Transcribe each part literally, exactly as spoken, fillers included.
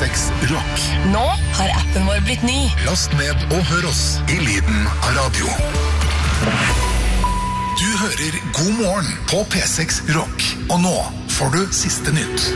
seks Rock. Nå har appen vår blitt ny. Last ned og hør oss i lyden av radio. Du hører God morgen på P seks Rock. Og nå får du siste nytt.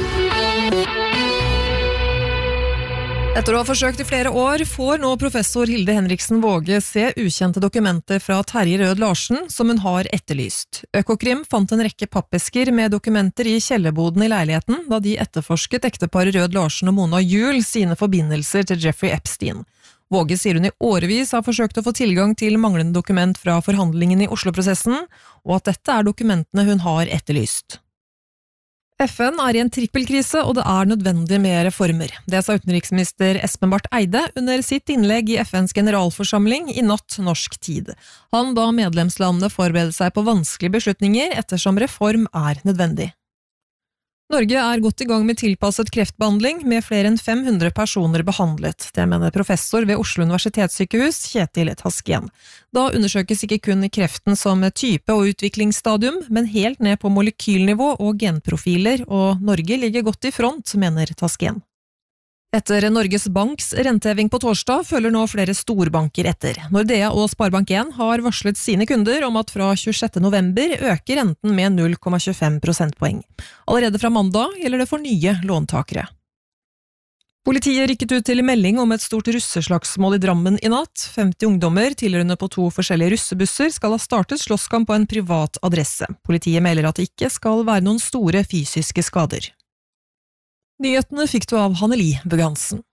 Etter å ha forsøkt i flere år, får nå professor Hilde Henriksen Våge se ukjente dokumenter fra Terje Rød Larsen som hun har etterlyst. Økokrim fant en rekke pappesker med dokumenter i kjellerboden i leiligheten da de etterforsket ekteparet Rød Larsen og Mona Juel sine forbindelser til Jeffrey Epstein. Våge sier hun i årevis har forsøkt å få tilgang til manglende dokument fra forhandlingen i Oslo-prosessen, og at dette er dokumentene hun har etterlyst. F N er i en trippelkrise, og det er nødvendig med reformer. Det sa utenriksminister Espen Barth Eide under sitt innlegg i F N's generalforsamling i natt norsk tid. Han ba medlemslandene forberede seg på vanskelige beslutninger ettersom reform er nødvendig. Norge er godt i gang med tilpasset kreftbehandling, med flere enn fem hundre personer behandlet. Det mener professor ved Oslo universitetssykehus, Kjetil Taskén. Da undersøkes ikke kun kreften som type og utviklingsstadium, men helt ned på molekylnivå og genprofiler, og Norge ligger godt i front, mener Taskén. Etter Norges Banks renteheving på torsdag følger nå flere storbanker etter. Nordea og Sparebank en har varslet sine kunder om at fra tjuesjette november øker renten med null komma tjuefem prosentpoeng. Allerede fra mandag gjelder det for nye låntakere. Politiet rykket ut til melding om et stort russeslagsmål i Drammen i natt. femti ungdommer tilhørende på to forskjellige russebusser skal ha startet slåsskamp på en privat adresse. Politiet melder at det ikke skal være noen store fysiske skader. Nyhetene fikk du av Hanneli Bøgansen.